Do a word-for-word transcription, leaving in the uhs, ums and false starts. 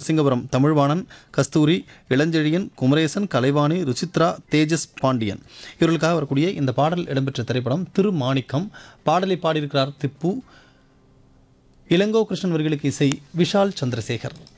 நரசிங்கபுரம் தமிழ்வாணன், கஸ்தூரி, இளஞ்செழியன், குமரேசன், கலைவாணி, ருச்சித்ரா, தேஜஸ் பாண்டியன் இவர்களுக்காக வரக்கூடிய இந்த பாடல் இடம்பெற்ற திரைப்படம் திருமாணிக்கம். பாடலை பாடியிருக்கிறார் திப்பு. இளங்கோ கிருஷ்ணன் அவர்களுக்கு இசை விஷால் சந்திரசேகர்.